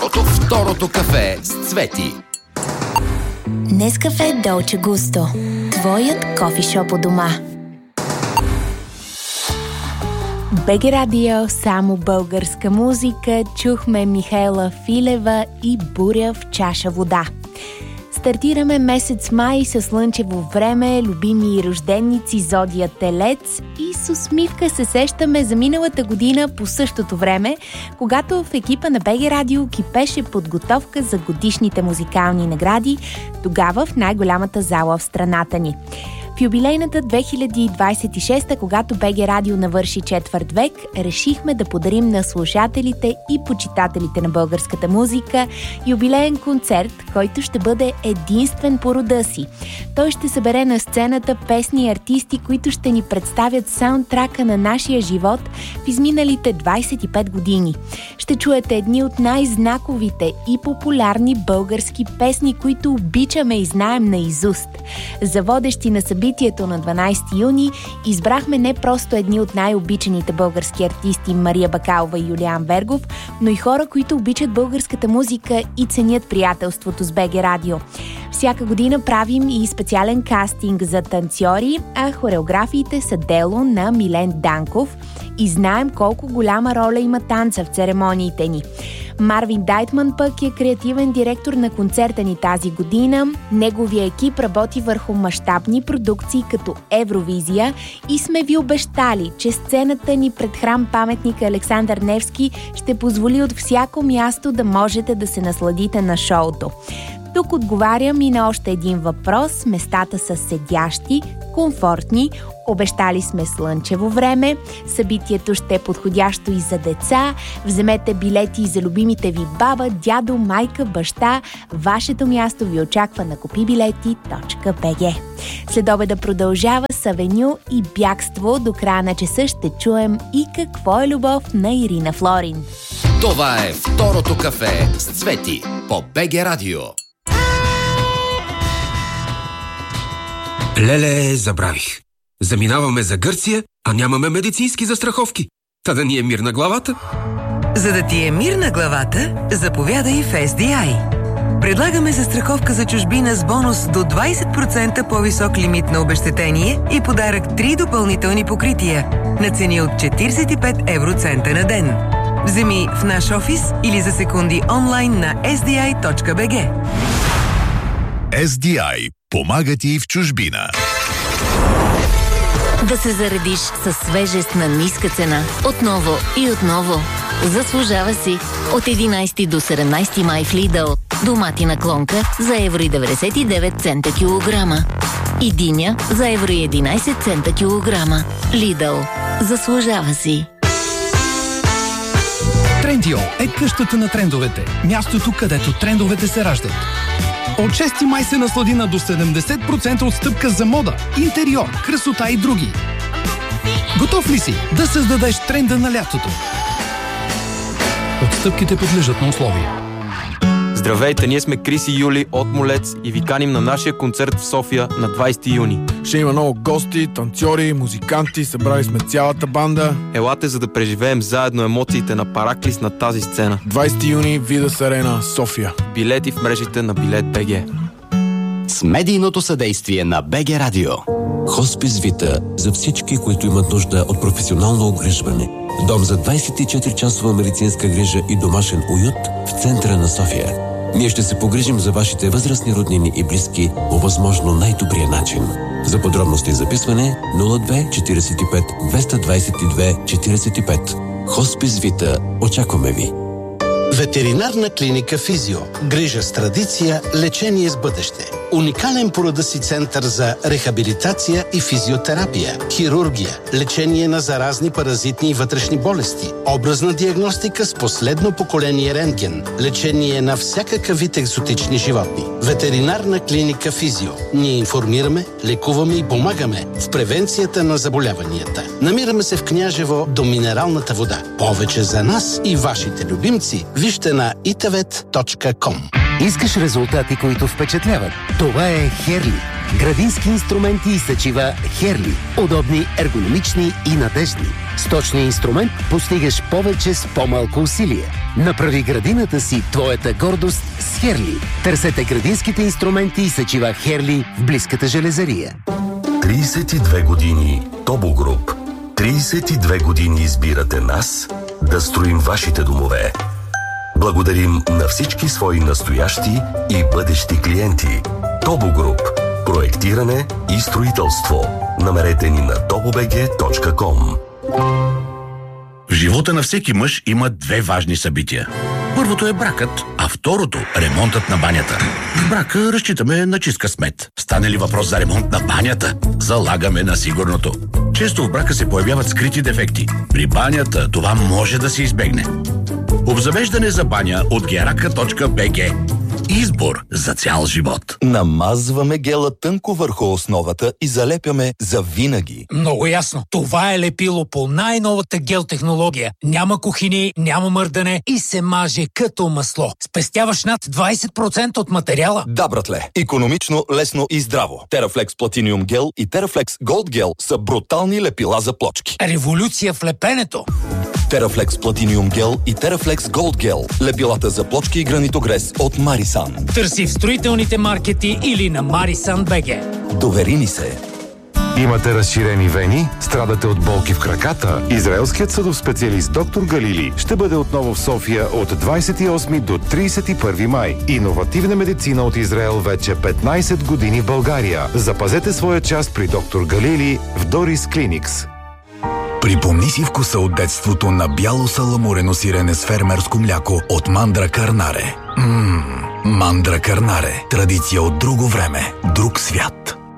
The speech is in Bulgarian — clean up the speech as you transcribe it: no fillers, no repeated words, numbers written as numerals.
Второто кафе с Цвети. Нескафе Долче Густо. Твоят кофишоп у дома. БГ Радио, само българска музика. Чухме Михаела Филева и Буря в чаша вода. Стартираме месец май с слънчево време, любими рожденици зодия Телец и с усмивка се сещаме за миналата година по същото време, когато в екипа на БГ Радио кипеше подготовка за годишните музикални награди, тогава в най-голямата зала в страната ни. В юбилейната 2026, когато БГ Радио навърши четвърт век, решихме да подарим на слушателите и почитателите на българската музика юбилеен концерт, който ще бъде единствен по рода си. Той ще събере на сцената песни и артисти, които ще ни представят саундтрака на нашия живот в изминалите 25 години. Ще чуете едни от най-знаковите и популярни български песни, които обичаме и знаем наизуст. За водещи на събитието на 12 юни избрахме не просто едни от най-обичаните български артисти Мария Бакалова и Юлиан Вергов, но и хора, които обичат българската музика и ценят приятелството с БГ Радио. Всяка година правим и специален кастинг за танцори, а хореографиите са дело на Милен Данков и знаем колко голяма роля има танца в церемониите ни. Марвин Дайтман пък е креативен директор на концерта ни тази година. Неговия екип работи върху мащабни продукции като Евровизия и сме ви обещали, че сцената ни пред храм паметника Александър Невски ще позволи от всяко място да можете да се насладите на шоуто. Тук отговарям и на още един въпрос. Местата са седящи, комфортни, обещали сме слънчево време, събитието ще е подходящо и за деца, вземете билети за любимите ви баба, дядо, майка, баща. Вашето място ви очаква на kupibileti.bg. След обеда продължава с Авеню и Бягство. До края на часа ще чуем и какво е любов на Ирина Флорин. Това е Второто кафе с Цвети по БГ Радио. Леле, забравих. Заминаваме за Гърция, а нямаме медицински застраховки. Та да ни е мир на главата. За да ти е мир на главата, заповядай в SDI. Предлагаме застраховка за чужбина с бонус до 20% по-висок лимит на обезщетение и подарък 3 допълнителни покрития на цени от 45 евроцента на ден. Вземи в наш офис или за секунди онлайн на sdi.bg. SDI помага ти в чужбина. Да се заредиш със свежест на ниска цена. Отново и отново. Заслужава си. От 11 до 17 май в Lidl. Доматина клонка за евро и 99 цента килограма. И диня за евро и 11 цента килограма. Lidl. Заслужава си. Трендио е къщата на трендовете. Мястото, където трендовете се раждат. От 6 май се наслади на до 70% отстъпка за мода, интериор, красота и други. Готов ли си да създадеш тренда на лятото? Отстъпките подлежат на условия. Здравейте, ние сме Крис и Юли от Молец и ви каним на нашия концерт в София на 20 юни. Ще има много гости, танцори, музиканти, събрали сме цялата банда. Елате, за да преживеем заедно емоциите на Параклис на тази сцена. 20 юни, Видас Арена, София. Билети в мрежите на Билет БГ. С медийното съдействие на БГ Радио. Хоспис Вита за всички, които имат нужда от професионално обгрижване. Дом за 24-часова медицинска грижа и домашен уют в центъра на София. Ние ще се погрижим за вашите възрастни роднини и близки по възможно най-добрия начин. За подробности и записване 02 45 222 45. Хоспис Вита. Очакваме ви. Ветеринарна клиника Физио. Грижа с традиция, лечение с бъдеще. Уникален по рода си център за рехабилитация и физиотерапия, хирургия, лечение на заразни паразитни и вътрешни болести, образна диагностика с последно поколение рентген, лечение на всякакъв вид екзотични животни. Ветеринарна клиника Физио. Ние информираме, лекуваме и помагаме в превенцията на заболяванията. Намираме се в Княжево до минералната вода. Повече за нас и вашите любимци вижте на itavet.com. Искаш резултати, които впечатляват? Това е Херли. Градински инструменти и сечива Херли. Удобни, ергономични и надеждни. С точния инструмент постигаш повече с по-малко усилие. Направи градината си твоята гордост с Херли. Търсете градинските инструменти и сечива Херли в близката железария. 32 години Тобо Груп. 32 години избирате нас да строим вашите домове. Благодарим на всички свои настоящи и бъдещи клиенти. Тобо Груп. Проектиране и строителство. Намерете ни на tobobg.com. В живота на всеки мъж има две важни събития. Първото е бракът, а второто – ремонтът на банята. В брака разчитаме на чист късмет. Стане ли въпрос за ремонт на банята, залагаме на сигурното. Често в брака се появяват скрити дефекти. При банята това може да се избегне. Обзавеждане за баня от geraka.bg. Избор за цял живот. Намазваме гела тънко върху основата и залепяме за винаги. Много ясно. Това е лепило по най-новата гел технология. Няма кухини, няма мърдане и се маже като масло. Спестяваш над 20% от материала. Да, братле. Икономично, лесно и здраво. Терафлекс Platinum гел и Терафлекс Gold гел са брутални лепила за плочки. Революция в лепенето. Терафлекс Platinum гел и Терафлекс Gold гел. Лепилата за плочки и гранитогрес от Марисан. Търси в строителните маркети или на Marisan.bg. Довери ни се. Имате разширени вени? Страдате от болки в краката? Израелският съдов специалист доктор Галили ще бъде отново в София от 28 до 31 май. Иновативна медицина от Израел вече 15 години в България. Запазете своя час при доктор Галили в Дорис Клиникс. Припомни си вкуса от детството на бяло саламурено сирене с фермерско мляко от Мандра Карнаре. Мандра Карнаре. Традиция от друго време, друг свят.